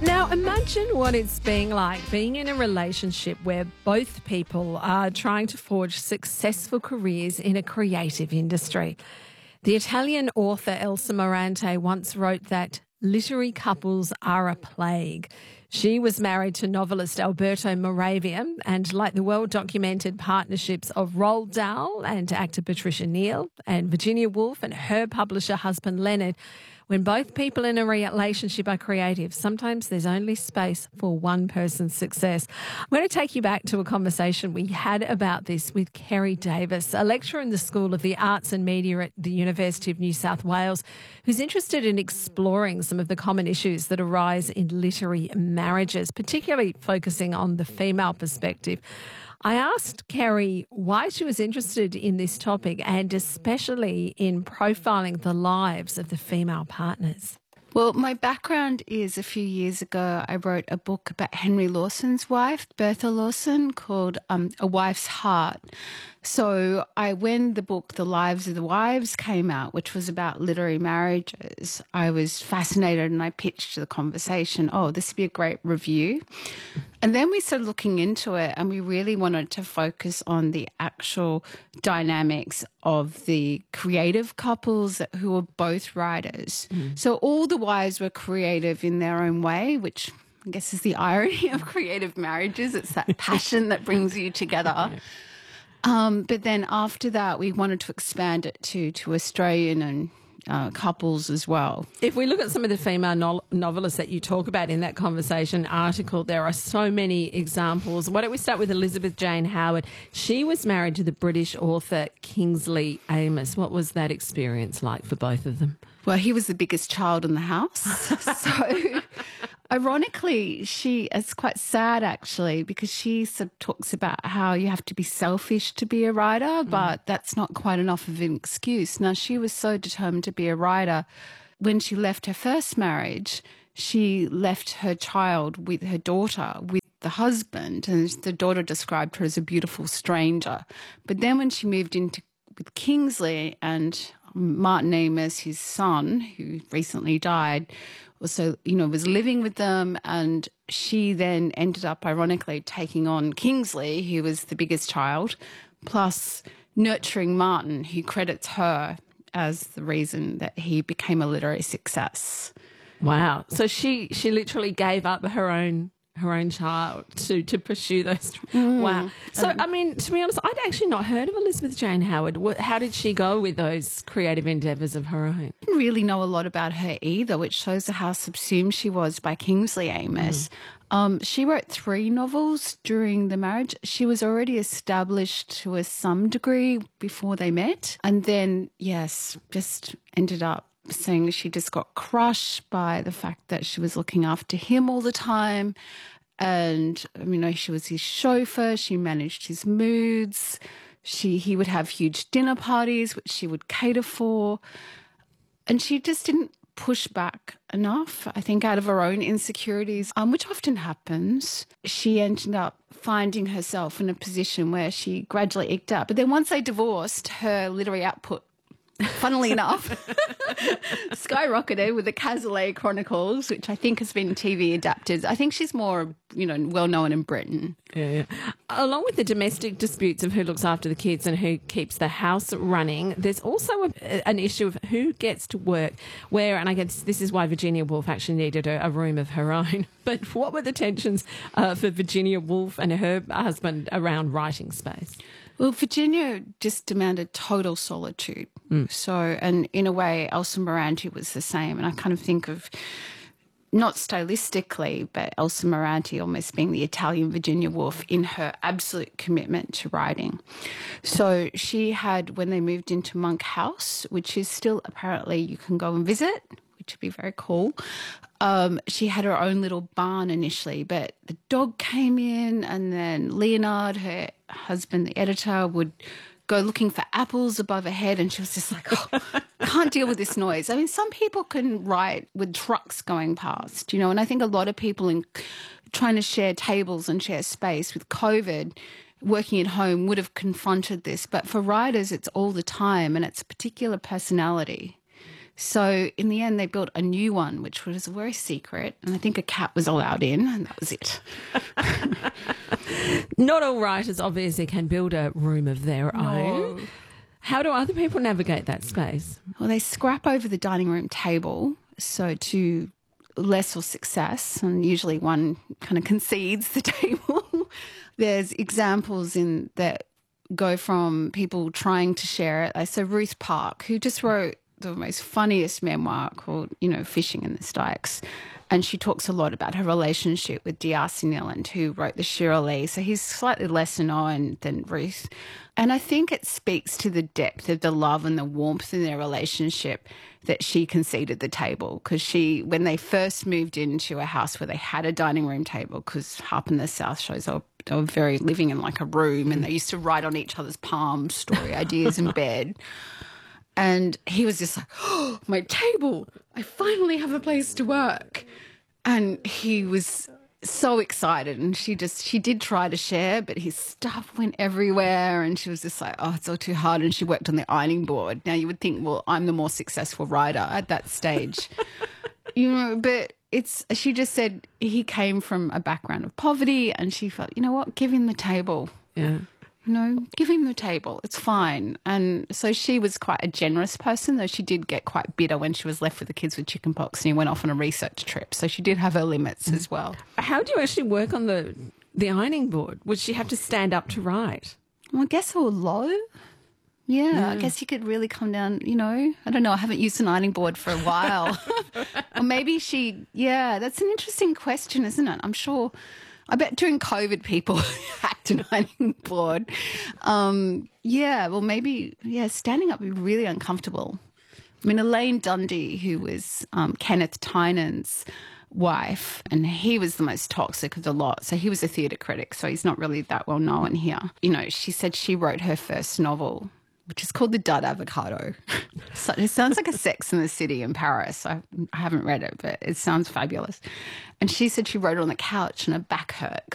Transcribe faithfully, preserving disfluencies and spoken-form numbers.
Now, imagine what it's being like being in a relationship where both people are trying to forge successful careers in a creative industry. The Italian author Elsa Morante once wrote that literary couples are a plague. She was married to novelist Alberto Moravia, and like the well-documented partnerships of Roald Dahl and actor Patricia Neal and Virginia Woolf and her publisher husband Leonard, when both people in a relationship are creative, sometimes there's only space for one person's success. I'm going to take you back to a conversation we had about this with Kerry Davis, a lecturer in the School of the Arts and Media at the University of New South Wales, who's interested in exploring some of the common issues that arise in literary marriages, particularly focusing on the female perspective. I asked Kerry why she was interested in this topic and especially in profiling the lives of the female partners. Well, my background is a few years ago I wrote a book about Henry Lawson's wife, Bertha Lawson, called um, A Wife's Heart. So I, when the book The Lives of the Wives came out, which was about literary marriages, I was fascinated and I pitched the conversation, oh, this would be a great review. And then we started looking into it and we really wanted to focus on the actual dynamics of the creative couples who were both writers. Mm. So all the wives were creative in their own way, which I guess is the irony of creative marriages. It's that passion that brings you together. Um, but then after that, we wanted to expand it to, to Australian and uh, couples as well. If we look at some of the female no- novelists that you talk about in that conversation article, there are so many examples. Why don't we start with Elizabeth Jane Howard? She was married to the British author Kingsley Amis. What was that experience like for both of them? Well, he was the biggest child in the house. So ironically, she is quite sad actually because she sort of talks about how you have to be selfish to be a writer, mm. but that's not quite enough of an excuse. Now, she was so determined to be a writer. When she left her first marriage, she left her child with her daughter, with the husband, and the daughter described her as a beautiful stranger. But then when she moved into with Kingsley and Martin Amis, his son, who recently died, also, you know, was living with them, and she then ended up, ironically, taking on Kingsley, who was the biggest child, plus nurturing Martin, who credits her as the reason that he became a literary success. Wow. So she, she literally gave up her own her own child to, to pursue those. Mm. Wow. So, um, I mean, to be honest, I'd actually not heard of Elizabeth Jane Howard. What, how did she go with those creative endeavours of her own? I didn't really know a lot about her either, which shows how subsumed she was by Kingsley Amis. Mm. Um, she wrote three novels during the marriage. She was already established to a some degree before they met. And then, yes, just ended up saying she just got crushed by the fact that she was looking after him all the time. And, you know, she was his chauffeur. She managed his moods. She, he would have huge dinner parties, which she would cater for. And she just didn't push back enough, I think, out of her own insecurities, um, which often happens. She ended up finding herself in a position where she gradually eked out. But then once they divorced, her literary output, funnily enough, skyrocketed with the Cazalet Chronicles, which I think has been T V adapted. I think she's more, you know, well-known in Britain. Yeah, yeah. Along with the domestic disputes of who looks after the kids and who keeps the house running, there's also a, an issue of who gets to work where, and I guess this is why Virginia Woolf actually needed a, a room of her own. But what were the tensions uh, for Virginia Woolf and her husband around writing space? Well, Virginia just demanded total solitude. Mm. So, and in a way, Elsa Morante was the same. And I kind of think of, not stylistically, but Elsa Morante almost being the Italian Virginia Woolf in her absolute commitment to writing. So she had, when they moved into Monk House, which is still apparently you can go and visit, which would be very cool. Um, she had her own little barn initially, but the dog came in and then Leonard, her husband, the editor, would go looking for apples above her head and she was just like, oh, I can't deal with this noise. I mean, some people can write with trucks going past, you know, and I think a lot of people in trying to share tables and share space with COVID, working at home would have confronted this. But for writers, it's all the time and it's a particular personality. So in the end, they built a new one, which was very secret. And I think a cat was allowed in, and that was it. Not all writers obviously can build a room of their No. own. How do other people navigate that space? Well, they scrap over the dining room table, so to lesser success, and usually one kind of concedes the table. There's examples in that go from people trying to share it. So Ruth Park, who just wrote the most funniest memoir called, you know, Fishing in the Stikes. And she talks a lot about her relationship with D'Arcy Neiland, who wrote the Shirley. So he's slightly less known than Ruth. And I think it speaks to the depth of the love and the warmth in their relationship that she conceded the table. Because she, when they first moved into a house where they had a dining room table, because up in the South shows they were, they were very living in like a room, and they used to write on each other's palms story ideas in bed. And he was just like, oh, my table, I finally have a place to work. And he was so excited, and she just, she did try to share, but his stuff went everywhere, and she was just like, oh, it's all too hard. And she worked on the ironing board. Now you would think, well, I'm the more successful writer at that stage, you know, but it's, she just said he came from a background of poverty, and she felt, you know what, give him the table. Yeah. You know, give him the table. It's fine. And so she was quite a generous person, though she did get quite bitter when she was left with the kids with chickenpox and he went off on a research trip. So she did have her limits as well. How do you actually work on the the ironing board? Would she have to stand up to write? Well, I guess all low. Yeah, yeah, I guess you could really come down, you know, I don't know, I haven't used an ironing board for a while. Or maybe she, yeah, that's an interesting question, isn't it? I'm sure... I bet during COVID people hacked an ironing board. Um, yeah, well, maybe, yeah, standing up would be really uncomfortable. I mean, Elaine Dundee, who was um, Kenneth Tynan's wife, and he was the most toxic of the lot. So he was a theatre critic, so he's not really that well known here. You know, she said she wrote her first novel, which is called The Dud Avocado. So it sounds like a Sex in the City in Paris. I, I haven't read it, but it sounds fabulous. And she said she wrote it on the couch and her back hurt